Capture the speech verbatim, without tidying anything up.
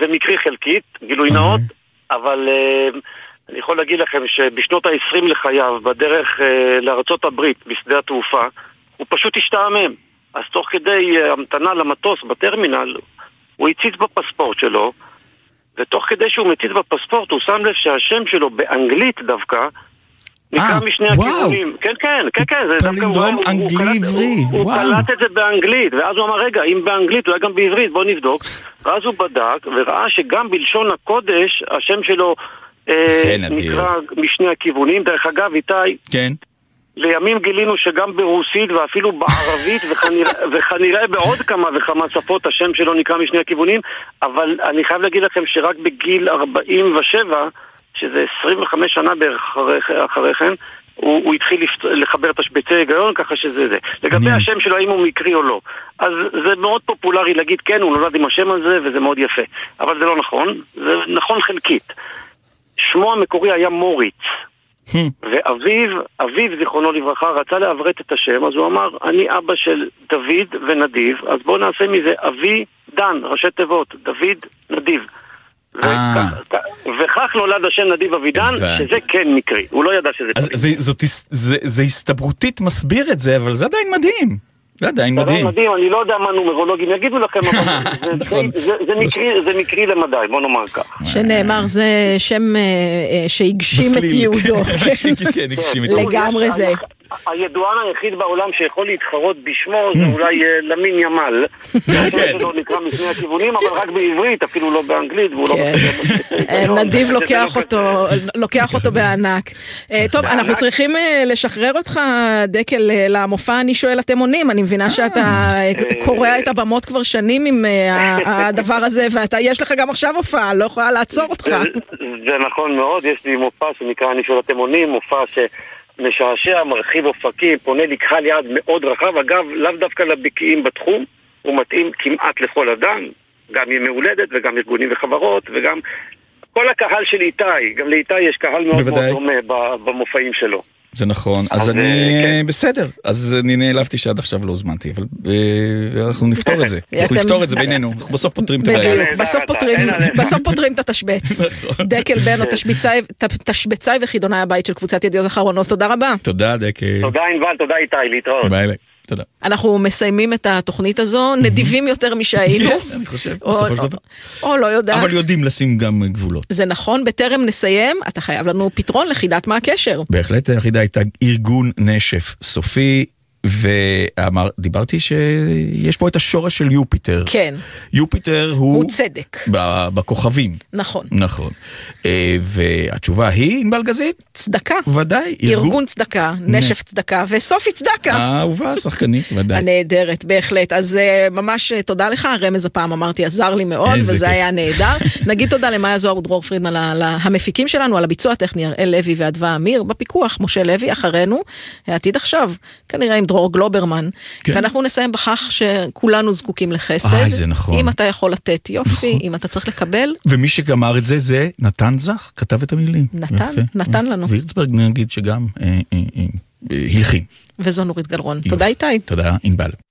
זה מקרי חלקית, גילוי נאות, אבל אני יכול להגיד לכם שבשנות ה-עשרים לחייו, בדרך לארצות הברית, בשדה התעופה, הוא פשוט השתעמם. אז תוך כדי המתנה למטוס בטרמינל, הוא הציץ בפספורט שלו, ותוך כדי שהוא מציץ בפספורט, הוא שם לב שהשם שלו באנגלית דווקא, נקרא משני הכיוונים. כן, כן, כן, כן. פלינדרום אנגלי-עברי. הוא קלט את זה באנגלית, ואז הוא אמר, רגע, אם באנגלית, אולי גם בעברית, בוא נבדוק. ואז הוא בדק, וראה שגם בלשון הקודש, השם שלו נקרא משני הכיוונים. דרך אגב, איתי, כן. לימים גילינו שגם ברוסית ואפילו בערבית וכנראה בעוד כמה וכמה שפות השם שלו נקרא משני הכיוונים, אבל אני חייב להגיד לכם שרק בגיל ארבעים ושבע, שזה עשרים וחמש שנה בערך אחרי כן, הוא, הוא התחיל לחבר תשבצי היגיון, ככה שזה זה. לגבי השם שלו, האם הוא מקרי או לא. אז זה מאוד פופולרי להגיד כן, הוא נולד עם השם הזה וזה מאוד יפה. אבל זה לא נכון, זה נכון חלקית. שמו המקורי היה מוריץ. ואביו, אביו זיכרונו לברכה, רצה לעברת את השם, אז הוא אמר, אני אבא של דוד ונדיב, אז בואו נעשה מזה אבי דן, ראשי תיבות, דוד נדיב. וכך נולד השם נדיב אבידן, שזה כן מקרי, הוא לא ידע שזה מקרי. זה הסתברותית מסביר את זה, אבל זה עדיין מדהים. זה עדיין מדהים. אני לא יודע מה נומרולוגים יגידו לכם, אבל זה מקרי למדי, בוא נאמר כך. שנאמר, זה שם שהגשים את יהודו. לגמרי זה. הידוען היחיד בעולם שיכול להתחרות בשמו זה אולי למין ימל. זה לא נקרא משני הכיוונים, אבל רק בעברית, אפילו לא באנגלית. נדיב לוקח אותו בענק. טוב, אנחנו צריכים לשחרר אותך, דקל, למופע אני שואל אתם עונים. אני מבינה שאתה קורא את הבמות כבר שנים עם הדבר הזה, ויש לך גם עכשיו הופעה, לא יכולה לעצור אותך. זה נכון מאוד, יש לי מופע שנקרא אני שואל אתם עונים, מופע ש... משעשע, מרחיב אופקים, פונה לקהל יעד מאוד רחב, אגב, לאו דווקא לבקיאים בתחום, הוא מתאים כמעט לכל אדם, גם ימי הולדת וגם ארגונים וחברות, וגם כל הקהל של איתי, גם לאיתי יש קהל מאוד מאוד דומה במופעים שלו. זה נכון, אז אני בסדר, אז אני נעלבתי שעד עכשיו לא הוזמנתי, אבל אנחנו נפתור את זה, אנחנו נפתור את זה בינינו, אנחנו בסוף פותרים את הבעיה. בסוף פותרים את התשבץ. דקל בנו, תשבצאי וחידוני הבית של קבוצת ידיעות אחרונות, תודה רבה. תודה דקל. תודה ענבל, תודה איתי, להתראות. ביי ביי. תודה. אנחנו מסיימים את התוכנית הזו, נדיבים יותר משהיינו. אני חושב, בסופו של דבר. או לא יודעת. אבל יודעים לשים גם גבולות. זה נכון, בטרם נסיים, אתה חייב לנו פתרון לחידת מה הקשר. בהחלט, החידה הייתה ארגון נשף סופי, ודיברתי שיש פה את השורש של יופיטר. כן. יופיטר הוא... הוא צדק. בכוכבים. נכון. נכון. והתשובה היא, עם בלגזית? צדקה. ודאי. ארגון צדקה, נשף צדקה, וסופי צדקה. האהובה, השחקנית, ודאי. הנהדרת, בהחלט. אז ממש תודה לך, הרמז הפעם אמרתי, עזר לי מאוד, וזה היה נהדר. נגיד תודה למאיה זוהר ודרור פרידמן, על המפיקים שלנו, על הביצוע הטכני, אראל לוי ואדווה אמיר, בפיקוח, משה לוי, אחרינו, העתיד עכשיו, כנראה עם דרור גלוברמן, כן. ואנחנו נסיים בכך שכולנו זקוקים לחסד. איי, זה נכון. אם אתה יכול לתת יופי, נכון. אם אתה צריך לקבל. ומי שגמר את זה, זה נתן זך, כתב את המילים. נתן, יפה. נתן לנו. וירצברג נגיד שגם אה, אה, אה, הלחין. וזו נורית גלרון. תודה איתי. תודה ענבל.